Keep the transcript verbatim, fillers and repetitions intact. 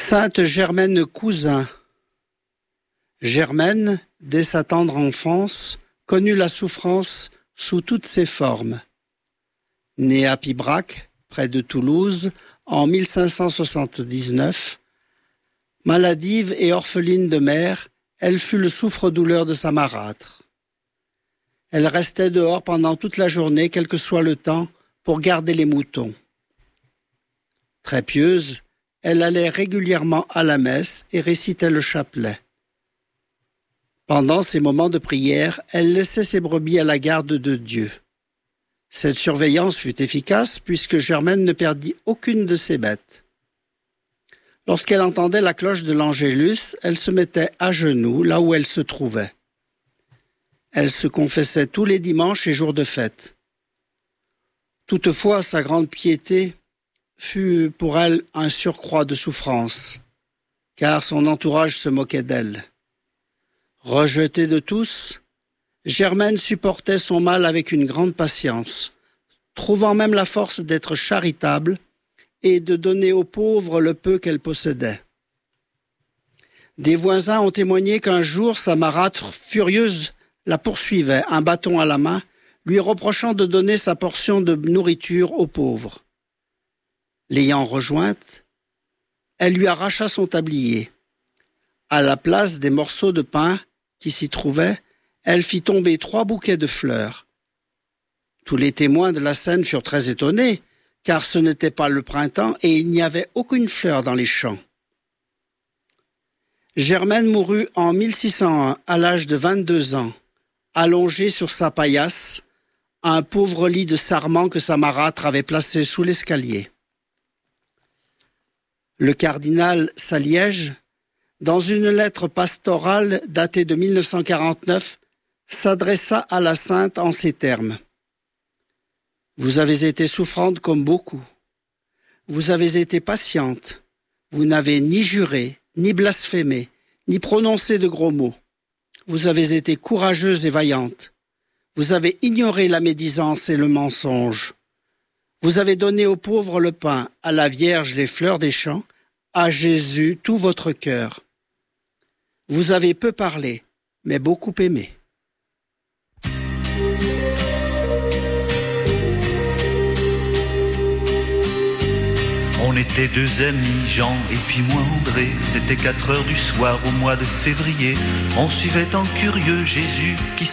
Sainte Germaine Cousin. Germaine, dès sa tendre enfance, connut la souffrance sous toutes ses formes. Née à Pibrac, près de Toulouse, en mille cinq cent soixante-dix-neuf, maladive et orpheline de mère, elle fut le souffre-douleur de sa marâtre. Elle restait dehors pendant toute la journée, quel que soit le temps, pour garder les moutons. Très pieuse, elle allait régulièrement à la messe et récitait le chapelet. Pendant ces moments de prière, elle laissait ses brebis à la garde de Dieu. Cette surveillance fut efficace puisque Germaine ne perdit aucune de ses bêtes. Lorsqu'elle entendait la cloche de l'Angélus, elle se mettait à genoux là où elle se trouvait. Elle se confessait tous les dimanches et jours de fête. Toutefois, sa grande piété fut pour elle un surcroît de souffrance, car son entourage se moquait d'elle. Rejetée de tous, Germaine supportait son mal avec une grande patience, trouvant même la force d'être charitable et de donner aux pauvres le peu qu'elle possédait. Des voisins ont témoigné qu'un jour, sa marâtre furieuse la poursuivait, un bâton à la main, lui reprochant de donner sa portion de nourriture aux pauvres. L'ayant rejointe, elle lui arracha son tablier. À la place des morceaux de pain qui s'y trouvaient, elle fit tomber trois bouquets de fleurs. Tous les témoins de la scène furent très étonnés, car ce n'était pas le printemps et il n'y avait aucune fleur dans les champs. Germaine mourut en mille six cent un, à l'âge de vingt-deux ans, allongée sur sa paillasse, un pauvre lit de sarment que sa marâtre avait placé sous l'escalier. Le cardinal Saliège, dans une lettre pastorale datée de mille neuf cent quarante-neuf, s'adressa à la sainte en ces termes. « Vous avez été souffrante comme beaucoup. Vous avez été patiente. Vous n'avez ni juré, ni blasphémé, ni prononcé de gros mots. Vous avez été courageuse et vaillante. Vous avez ignoré la médisance et le mensonge. Vous avez donné aux pauvres le pain, à la Vierge les fleurs des champs, à Jésus tout votre cœur. Vous avez peu parlé, mais beaucoup aimé. » On était deux amis, Jean et puis moi André. C'était quatre heures du soir au mois de février. On suivait en curieux Jésus qui